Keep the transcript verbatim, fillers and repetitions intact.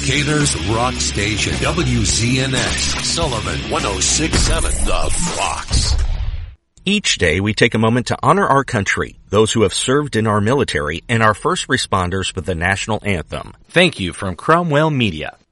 Decatur's rock station, W Z N X, Sullivan one oh six point seven, The Fox. Each day we take a moment to honor our country, those who have served in our military, and our first responders with the national anthem. Thank you from Cromwell Media.